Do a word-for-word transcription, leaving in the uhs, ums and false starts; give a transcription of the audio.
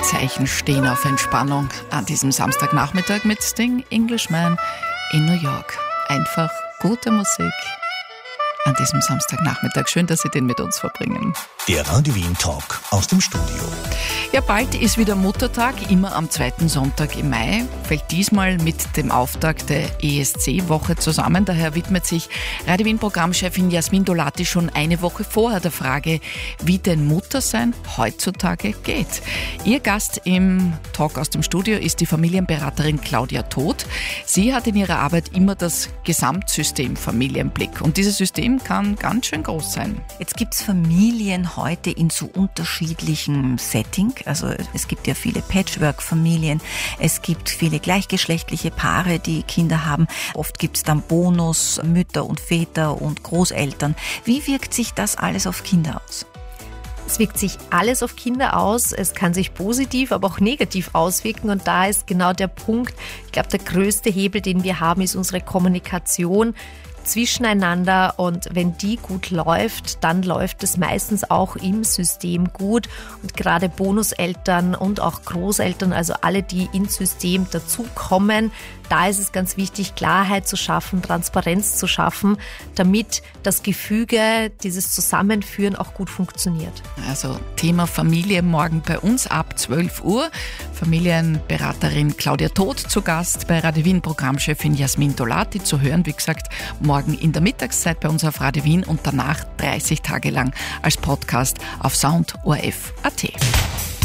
Zeichen stehen auf Entspannung an diesem Samstagnachmittag mit Sting, Englishman in New York. Einfach gute Musik an diesem Samstagnachmittag. Schön, dass Sie den mit uns verbringen. Der Radio Wien Talk aus dem Studio. Ja, bald ist wieder Muttertag, immer am zweiten Sonntag im Mai. Fällt diesmal mit dem Auftakt der E S C-Woche zusammen. Daher widmet sich Radio Wien-Programmchefin Jasmin Dolati schon eine Woche vorher der Frage, wie denn Muttersein heutzutage geht. Ihr Gast im Talk aus dem Studio ist die Familienberaterin Claudia Todt. Sie hat in ihrer Arbeit immer das Gesamtsystem Familie im Blick. Und dieses System kann ganz schön groß sein. Jetzt gibt es Familien heute in so unterschiedlichem Setting. Also es gibt ja viele Patchwork-Familien, es gibt viele gleichgeschlechtliche Paare, die Kinder haben. Oft gibt es dann Bonus, Mütter und Väter und Großeltern. Wie wirkt sich das alles auf Kinder aus? Es wirkt sich alles auf Kinder aus. Es kann sich positiv, aber auch negativ auswirken. Und da ist genau der Punkt, ich glaube, der größte Hebel, den wir haben, ist unsere Kommunikation zwischeneinander, und wenn die gut läuft, dann läuft es meistens auch im System gut, und gerade Bonuseltern und auch Großeltern, also alle, die ins System dazukommen, da ist es ganz wichtig, Klarheit zu schaffen, Transparenz zu schaffen, damit das Gefüge, dieses Zusammenführen auch gut funktioniert. Also Thema Familie morgen bei uns ab zwölf Uhr. Familienberaterin Claudia Todt zu Gast, bei Radio Wien Programmchefin Jasmin Dolati zu hören, wie gesagt, morgen in der Mittagszeit bei uns auf Radio Wien und danach dreißig Tage lang als Podcast auf Sound O R F Punkt A T.